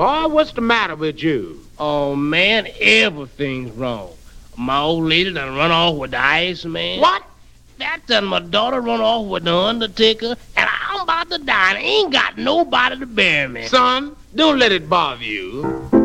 Boy, what's the matter with you? Oh, man, everything's wrong. My old lady done run off with the Iceman. What? That done my daughter run off with the Undertaker, and I'm about to die, and I ain't got nobody to bury me. Son, don't let it bother you.